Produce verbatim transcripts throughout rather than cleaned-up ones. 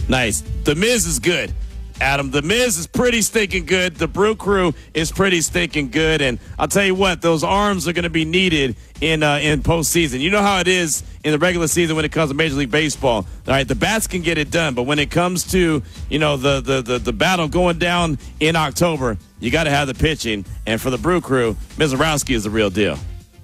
Nice. The Miz is good, Adam. The Miz is pretty stinking good. The Brew Crew is pretty stinking good. And I'll tell you what, those arms are going to be needed in uh, in postseason. You know how it is in the regular season when it comes to Major League Baseball. All right, the bats can get it done, but when it comes to, you know, the the the, the battle going down in October, you got to have the pitching. And for the Brew Crew, Mizorowski is the real deal.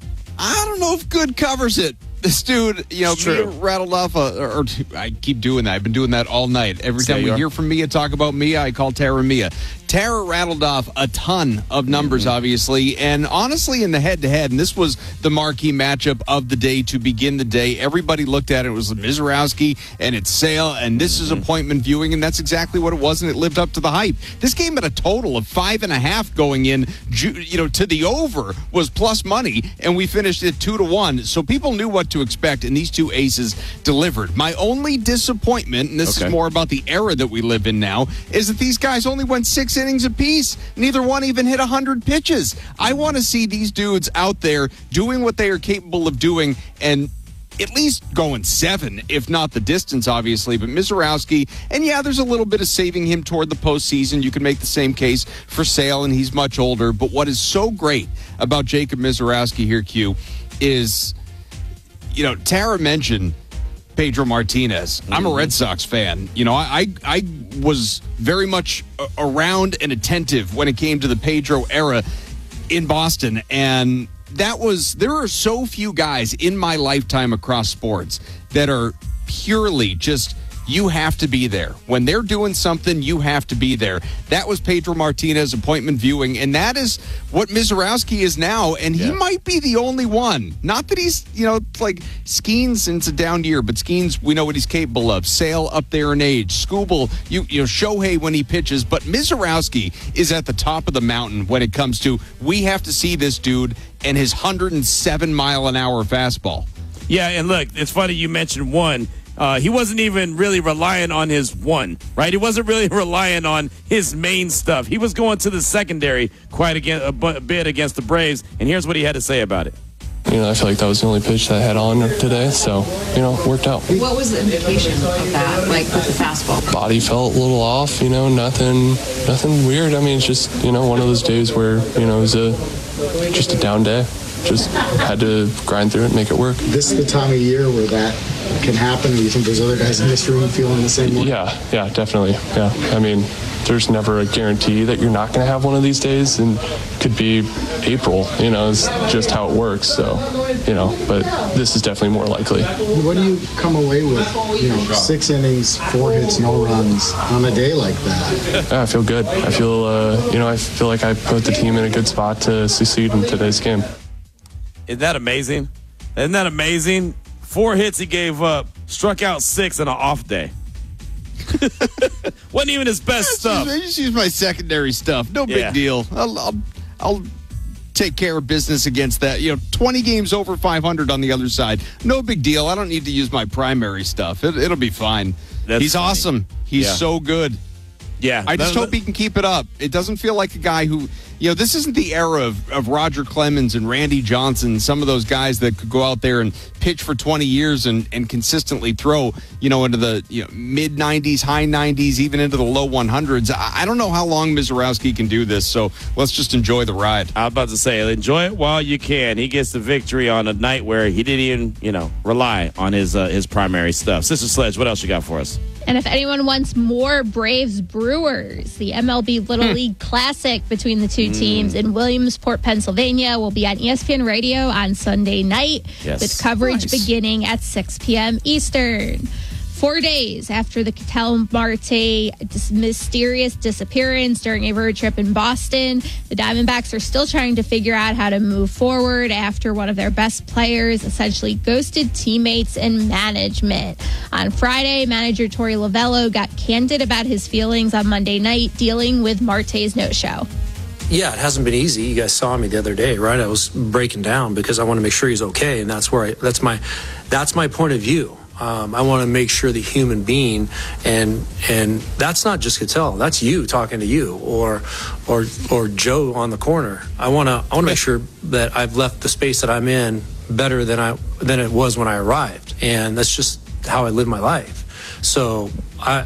I don't know if good covers it. This dude, you know, Mia rattled off a, or, or I keep doing that. I've been doing that all night. Every time we hear from Mia talk about Mia, I call Tara Mia. Tara rattled off a ton of numbers, mm-hmm. obviously, and honestly in the head-to-head, and this was the marquee matchup of the day to begin the day. Everybody looked at it. It was Mizorowski, and it's Sale, and this mm-hmm. is appointment viewing, and that's exactly what it was, and it lived up to the hype. This game at a total of five and a half going in, you know, to the over was plus money, and we finished at two to one, so people knew what to expect, and these two aces delivered. My only disappointment, and this okay. is more about the era that we live in now, is that these guys only went six innings apiece. Neither one even hit one hundred pitches. I want to see these dudes out there doing what they are capable of doing and at least going seven, if not the distance, obviously. But Mizorowski, and yeah, there's a little bit of saving him toward the postseason. You can make the same case for Sale, and he's much older. But what is so great about Jacob Mizorowski here, Q, is, you know, Tara mentioned Pedro Martinez. I'm a Red Sox fan. You know, I I was very much around and attentive when it came to the Pedro era in Boston, and that was, there are so few guys in my lifetime across sports that are purely just, you have to be there. When they're doing something, you have to be there. That was Pedro Martinez appointment viewing, and that is what Mizorowski is now, and he yeah. might be the only one. Not that he's, you know, like Skeens, and it's a down year, but Skeens, we know what he's capable of. Sale up there in age. Skubal, you, you know, Shohei when he pitches, but Mizorowski is at the top of the mountain when it comes to, we have to see this dude and his one hundred seven mile an hour fastball. Yeah, and look, it's funny you mentioned one. Uh, he wasn't even really relying on his one, right? He wasn't really relying on his main stuff. He was going to the secondary quite again, a, b- a bit against the Braves, and here's what he had to say about it. You know, I feel like that was the only pitch that I had on today, so, you know, worked out. What was the indication of that, like with the fastball? Body felt a little off, you know, nothing nothing weird. I mean, it's just, you know, one of those days where, you know, it was a, just a down day. Just had to grind through it and make it work. This is the time of year where that can happen. Do you think there's other guys in this room feeling the same way? Yeah, yeah, definitely. Yeah, I mean, there's never a guarantee that you're not going to have one of these days, and could be April, you know, it's just how it works. So, you know, but this is definitely more likely. What do you come away with, you know, six innings, four hits, no runs on a day like that? Yeah, I feel good. I feel, uh, you know, I feel like I put the team in a good spot to succeed in today's game. Isn't that amazing? Isn't that amazing? Four hits he gave up, struck out six on an off day. Wasn't even his best stuff. I just use my secondary stuff. No big yeah. deal. I'll, I'll, I'll take care of business against that. You know, twenty games over five hundred on the other side. No big deal. I don't need to use my primary stuff. It, it'll be fine. That's He's funny. awesome. He's yeah. so good. Yeah. I just that, hope he can keep it up. It doesn't feel like a guy who, you know, this isn't the era of, of Roger Clemens and Randy Johnson, some of those guys that could go out there and pitch for twenty years and, and consistently throw, you know, into the you know, mid nineties, high nineties, even into the low one hundreds. I, I don't know how long Mizorowski can do this, so let's just enjoy the ride. I was about to say, enjoy it while you can. He gets the victory on a night where he didn't even, you know, rely on his uh, his primary stuff. Sister Sledge, what else you got for us? And if anyone wants more Braves Brewers, the M L B Little League Classic between the two teams in Williamsport, Pennsylvania will be on E S P N Radio on Sunday night yes. with coverage nice. beginning at six p.m. Eastern. Four days after the Ketel Marte dis- mysterious disappearance during a road trip in Boston, the Diamondbacks are still trying to figure out how to move forward after one of their best players essentially ghosted teammates and management. On Friday, manager Torey Lovello got candid about his feelings on Monday night dealing with Marte's no-show. Yeah, it hasn't been easy. You guys saw me the other day, right? I was breaking down because I want to make sure he's okay, and that's where I, that's my that's my point of view. Um, I want to make sure the human being, and and that's not just Ketel. That's you talking to you, or or or Joe on the corner. I want to I want to make sure that I've left the space that I'm in better than I than it was when I arrived, and that's just how I live my life. So